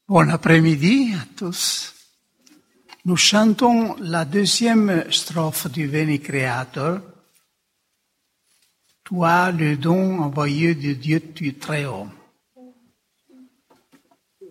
Bon après-midi à tous. Nous chantons la deuxième strophe du Veni Creator. Toi, le don envoyé de Dieu du Très-Haut.